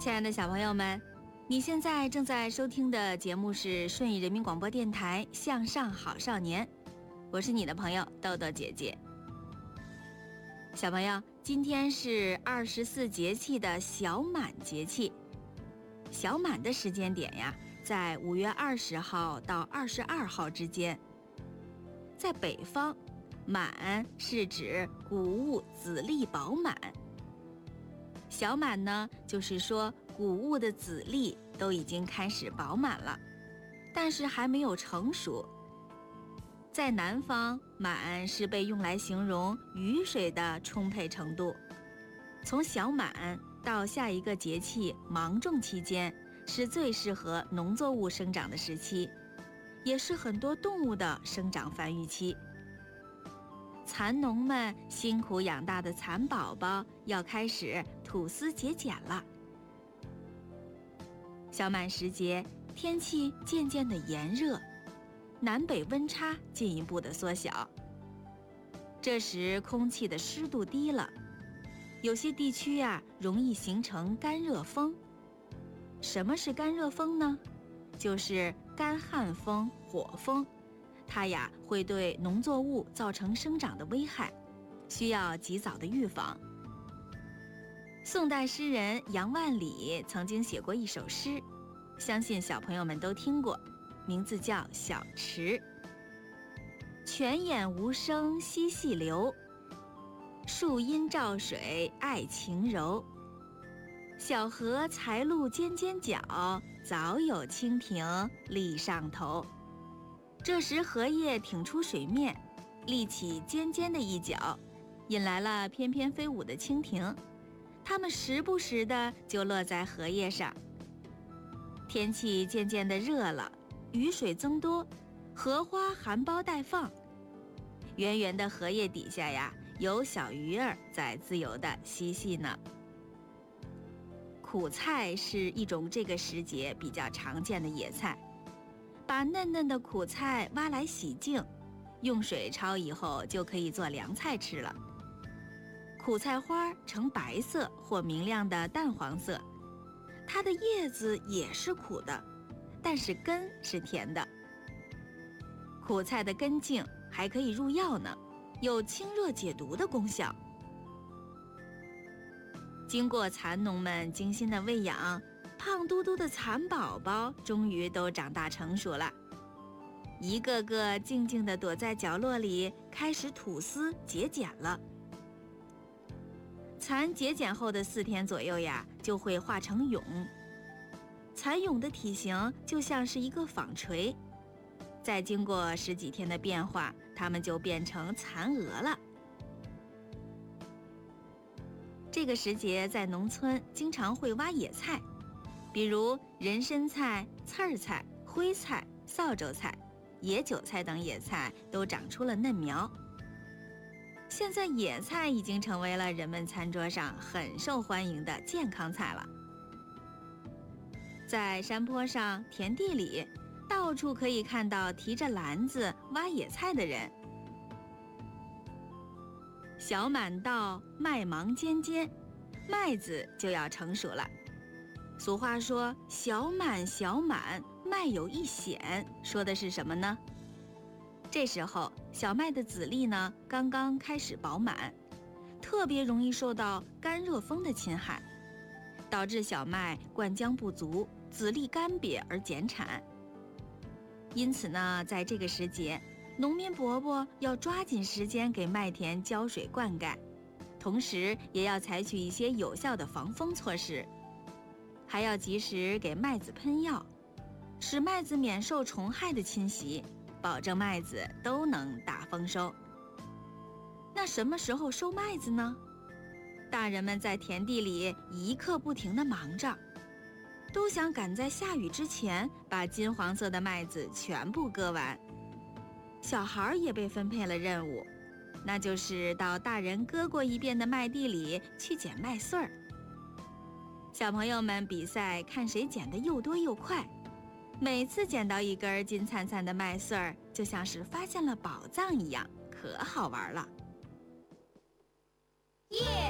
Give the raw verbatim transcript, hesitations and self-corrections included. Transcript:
亲爱的小朋友们，你现在正在收听的节目是顺义人民广播电台向上好少年，我是你的朋友豆豆姐姐。小朋友，今天是二十四节气的小满节气。小满的时间点呀，在五月二十号到二十二号之间。在北方，满是指谷物籽粒饱满。小满呢，就是说谷物的籽粒都已经开始饱满了，但是还没有成熟。在南方，满是被用来形容雨水的充沛程度。从小满到下一个节气芒种期间，是最适合农作物生长的时期，也是很多动物的生长繁育期。蚕农们辛苦养大的蚕宝宝要开始吐丝结茧了。小满时节，天气渐渐的炎热，南北温差进一步的缩小。这时空气的湿度低了，有些地区呀、啊、容易形成干热风。什么是干热风呢？就是干旱风、火风，它呀会对农作物造成生长的危害，需要及早的预防。宋代诗人杨万里曾经写过一首诗，相信小朋友们都听过，名字叫《小池》。泉眼无声惜细流，树阴照水爱晴柔。小荷才露尖尖角，早有蜻蜓立上头。这时荷叶挺出水面，立起尖尖的一角，引来了翩翩飞舞的蜻蜓，它们时不时地就落在荷叶上。天气渐渐地热了，雨水增多，荷花含苞待放。圆圆的荷叶底下呀，有小鱼儿在自由地嬉戏呢。苦菜是一种这个时节比较常见的野菜，把嫩嫩的苦菜挖来洗净，用水焯以后就可以做凉菜吃了。苦菜花呈白色或明亮的淡黄色，它的叶子也是苦的，但是根是甜的。苦菜的根茎还可以入药呢，有清热解毒的功效。经过蚕农们精心的喂养，胖嘟嘟的蚕宝宝终于都长大成熟了，一个个静静地躲在角落里，开始吐丝结茧了。蚕结茧后的四天左右呀，就会化成蛹。蚕蛹的体型就像是一个纺锤，再经过十几天的变化，它们就变成蚕蛾了。这个时节在农村经常会挖野菜，比如人参菜、刺儿菜、灰菜、扫帚菜、野韭菜等野菜都长出了嫩苗。现在野菜已经成为了人们餐桌上很受欢迎的健康菜了。在山坡上、田地里，到处可以看到提着篮子挖野菜的人。小满到，麦芒尖尖，麦子就要成熟了。俗话说小满小满，麦有一显，说的是什么呢？这时候小麦的籽粒呢刚刚开始饱满，特别容易受到干热风的侵害，导致小麦灌浆不足，籽粒干瘪而减产。因此呢，在这个时节，农民伯伯要抓紧时间给麦田浇水灌溉，同时也要采取一些有效的防风措施，还要及时给麦子喷药，使麦子免受虫害的侵袭，保证麦子都能大丰收。那什么时候收麦子呢？大人们在田地里一刻不停地忙着，都想赶在下雨之前把金黄色的麦子全部割完。小孩也被分配了任务，那就是到大人割过一遍的麦地里去捡麦穗儿。小朋友们比赛看谁捡得又多又快，每次捡到一根金灿灿的麦穗儿，就像是发现了宝藏一样，可好玩了。耶